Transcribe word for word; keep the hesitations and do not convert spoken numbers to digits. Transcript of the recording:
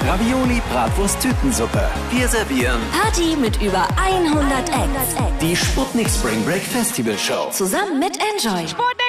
Ravioli, Bratwurst, Tütensuppe. Wir servieren Party mit über hundert Acts. die Sputnik Spring Break Festival Show. Zusammen mit Enjoy. Sputnik